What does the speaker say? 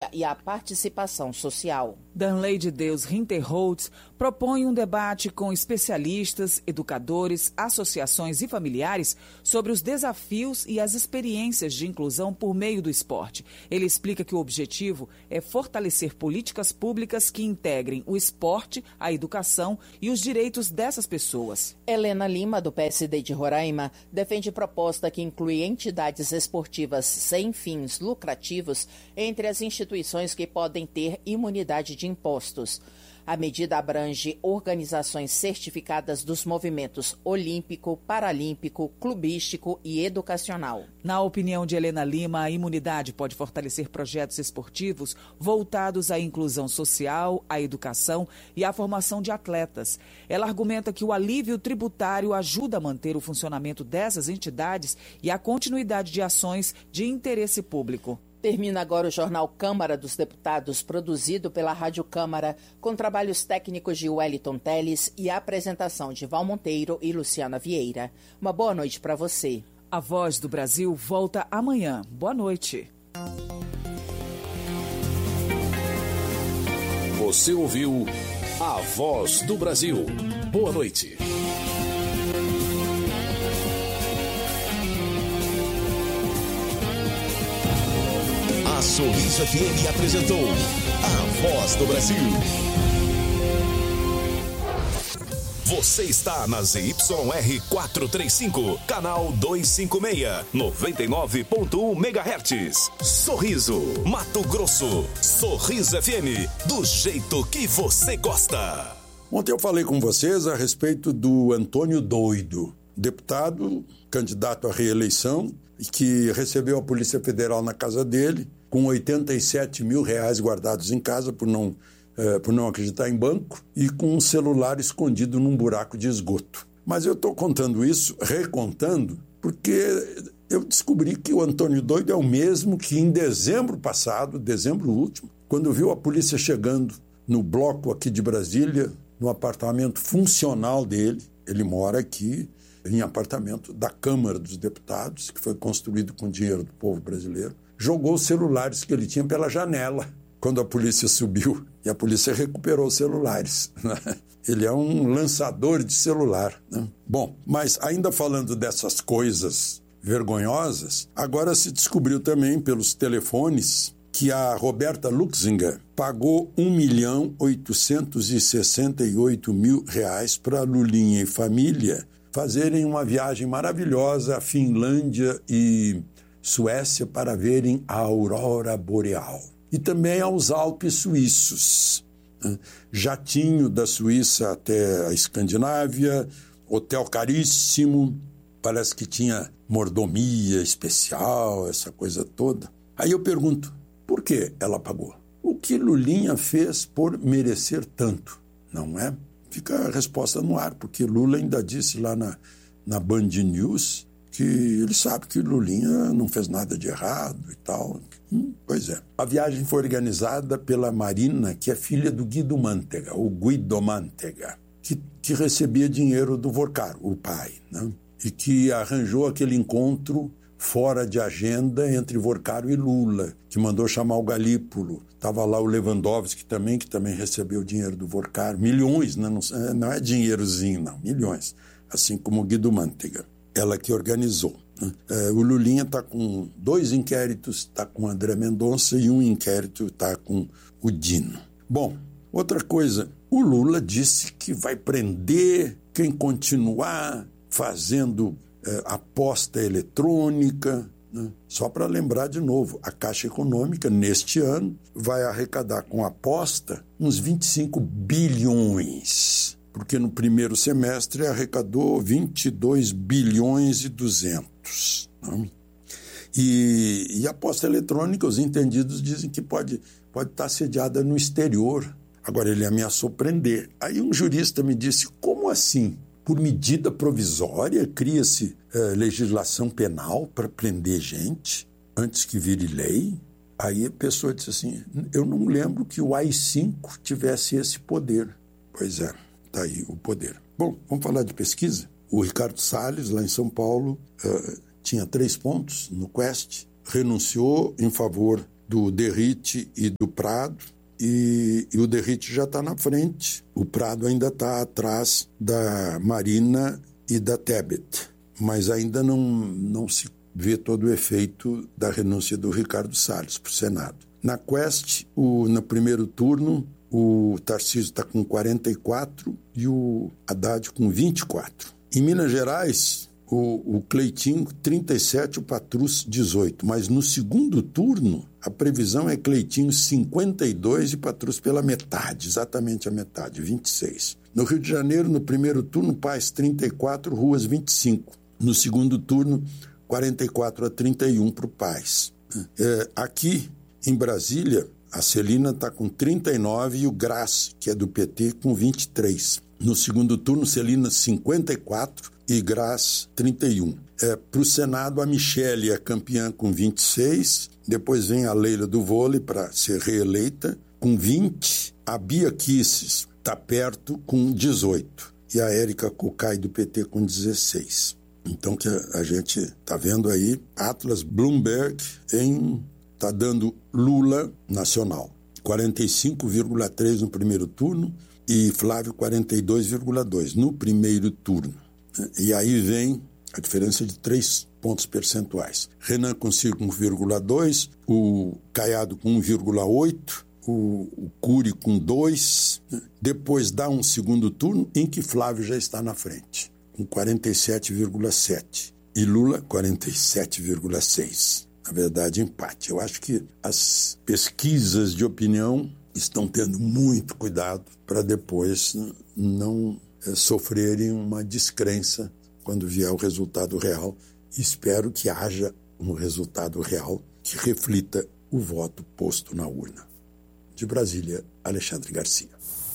e a participação social. Danley de Deus Rinterholtz propõe um debate com especialistas, educadores, associações e familiares sobre os desafios e as experiências de inclusão por meio do esporte. Ele explica que o objetivo é fortalecer políticas públicas que integrem o esporte, a educação e os direitos dessas pessoas. Helena Lima, do PSD de Roraima, defende proposta que inclui entidades esportivas sem fins lucrativos entre as instituições que podem ter imunidade de impostos. A medida abrange organizações certificadas dos movimentos olímpico, paralímpico, clubístico e educacional. Na opinião de Helena Lima, a imunidade pode fortalecer projetos esportivos voltados à inclusão social, à educação e à formação de atletas. Ela argumenta que o alívio tributário ajuda a manter o funcionamento dessas entidades e a continuidade de ações de interesse público. Termina agora o Jornal Câmara dos Deputados, produzido pela Rádio Câmara, com trabalhos técnicos de Wellington Teles e a apresentação de Val Monteiro e Luciana Vieira. Uma boa noite para você. A Voz do Brasil volta amanhã. Boa noite. Você ouviu A Voz do Brasil. Boa noite. A Sorriso FM apresentou A Voz do Brasil. Você está na ZYR 435, canal 256, 99.1 MHz. Sorriso, Mato Grosso. Sorriso FM, do jeito que você gosta. Ontem eu falei com vocês a respeito do Antônio Doido, deputado, candidato à reeleição, que recebeu a Polícia Federal na casa dele, com 87 mil reais guardados em casa por não acreditar em banco, e com um celular escondido num buraco de esgoto. Mas eu estou contando isso, recontando, porque eu descobri que o Antônio Doido é o mesmo que em dezembro passado, dezembro último, quando viu a polícia chegando no bloco aqui de Brasília, no apartamento funcional dele, ele mora aqui, em apartamento da Câmara dos Deputados, que foi construído com dinheiro do povo brasileiro, jogou os celulares que ele tinha pela janela quando a polícia subiu, e a polícia recuperou os celulares. Ele é um lançador de celular, né? Bom, mas ainda falando dessas coisas vergonhosas, agora se descobriu também pelos telefones que a Roberta Luxinger pagou R$1.868.000 para Lulinha e família fazerem uma viagem maravilhosa à Finlândia e Suécia para verem a aurora boreal. E também aos Alpes suíços. Jatinho da Suíça até a Escandinávia, hotel caríssimo, parece que tinha mordomia especial, essa coisa toda. Aí eu pergunto, por que ela pagou? O que Lulinha fez por merecer tanto? Não é? Fica a resposta no ar, porque Lula ainda disse lá na Band News que ele sabe que Lulinha não fez nada de errado e tal. Pois é. A viagem foi organizada pela Marina, que é filha do Guido Mantega, o Guido Mantega, que recebia dinheiro do Vorcaro, o pai, né? E que arranjou aquele encontro fora de agenda entre Vorcaro e Lula, que mandou chamar o Galípolo. Estava lá o Lewandowski também, que também recebeu dinheiro do Vorcaro. Milhões, né? Não é dinheirozinho, não. Milhões. Assim como o Guido Mantega. Ela que organizou. Né? O Lulinha está com 2 inquéritos, está com o André Mendonça, e um inquérito está com o Dino. Bom, outra coisa. O Lula disse que vai prender quem continuar fazendo aposta eletrônica, né? Só para lembrar de novo, a Caixa Econômica, neste ano, vai arrecadar com aposta uns 25 bilhões, porque no primeiro semestre arrecadou 22 bilhões e 200. Né? E a aposta eletrônica, os entendidos dizem que pode estar sediada no exterior. Agora, ele ameaçou prender. Aí um jurista me disse, como assim? Por medida provisória, cria-se legislação penal para prender gente antes que vire lei? Aí a pessoa disse assim, eu não lembro que o AI-5 tivesse esse poder. Pois é, está aí o poder. Bom, vamos falar de pesquisa? O Ricardo Salles, lá em São Paulo, tinha 3 pontos no Quest, renunciou em favor do Derrite e do Prado, e o Derrite já está na frente. O Prado ainda está atrás da Marina e da Tebet, mas ainda não se vê todo o efeito da renúncia do Ricardo Salles para o Senado. Na Quest, no primeiro turno, o Tarcísio está com 44 e o Haddad com 24. Em Minas Gerais, o Cleitinho 37, o Patrus 18. Mas no segundo turno, a previsão é Cleitinho 52 e Patrus pela metade, exatamente a metade, 26. No Rio de Janeiro, no primeiro turno, Paes 34, Ruas 25. No segundo turno, 44-31 para o Paes. Aqui, em Brasília, a Celina está com 39 e o Grace, que é do PT, com 23. No segundo turno, Celina 54 e Grace 31. Para o Senado, a Michele é campeã com 26. Depois vem a Leila do vôlei para ser reeleita com 20. A Bia Kisses está perto com 18. E a Érica Cocai do PT com 16. Então, que a gente está vendo aí, Atlas Bloomberg está dando Lula nacional. 45,3 no primeiro turno e Flávio 42,2 no primeiro turno. E aí vem a diferença de 3 pontos percentuais. Renan com 5,2, o Caiado com 1,8, o Cury com 2. Depois dá um segundo turno em que Flávio já está na frente, com 47,7. E Lula, 47,6. Na verdade, empate. Eu acho que as pesquisas de opinião estão tendo muito cuidado para depois não sofrerem uma descrença quando vier o resultado real. Espero que haja um resultado real que reflita o voto posto na urna. De Brasília, Alexandre Garcia.